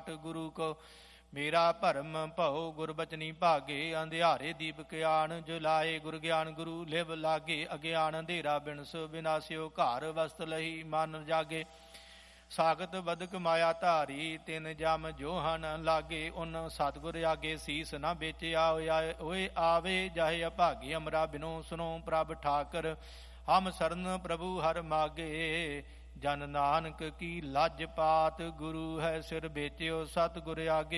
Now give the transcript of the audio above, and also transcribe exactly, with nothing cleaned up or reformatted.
ਪਾਟ ਗੁਰੂ ਕੋ। ਮੇਰਾ ਭਰਮ ਭਉ ਗੁਰਬਚਨੀ ਭਾਗੇ, ਅੰਧਿਆਰੇ ਦੀਪਕ ਆਣ ਜੁਲਾਏ। ਗੁਰ ਗਿਆਨ ਗੁਰੂ ਲਿਵ ਲਾਗੇ, ਅਗਿਆਨ ਅੰਧੇਰਾ ਬਿਨਸ ਬਿਨਾਸਿਓ। ਘਰ ਵਸਤ ਲਹੀ ਮਨ ਜਾਗੇ, ਸਾਗਤ ਬਦਕ ਮਾਇਆ ਧਾਰੀ। ਤਿਨ ਜਮ ਜੋਹਨ ਲਾਗੇ, ਉਨ ਸਤਿਗੁਰ ਆਗੇ। ਸੀਸ ਨਾ ਵੇਚਿਆ ਓਏ ਆਵੇ, ਜਾਹੇ ਅਭਾਗੇ ਅਮਰਾ ਬਿਨੋ ਸੁਨੋ ਪ੍ਰਭ ਠਾਕਰ। ਹਮ ਸਰਨ ਪ੍ਰਭੂ ਹਰ ਮਾਗੇ, ਜਨ ਨਾਨਕ ਕੀ ਲੱਜ ਪਾਤ। ਗੁਰੂ ਹੈ ਸਿਰ ਵੇਚਿਓ ਸਤਿਗੁਰ ਆਗੇ,